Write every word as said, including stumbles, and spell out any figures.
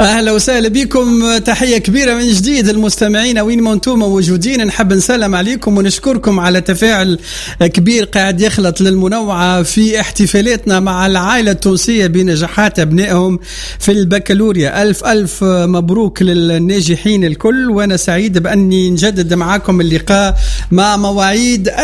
أهلا وسهلا بكم، تحية كبيرة من جديد المستمعين وين ما انتم موجودين. نحب نسلم عليكم ونشكركم على تفاعل كبير قاعد يخلط للمنوعة في احتفالاتنا مع العائلة التونسية بنجاحات أبنائهم في البكالوريا. ألف ألف مبروك للناجحين الكل، وأنا سعيد بأني نجدد معكم اللقاء مع مواعيد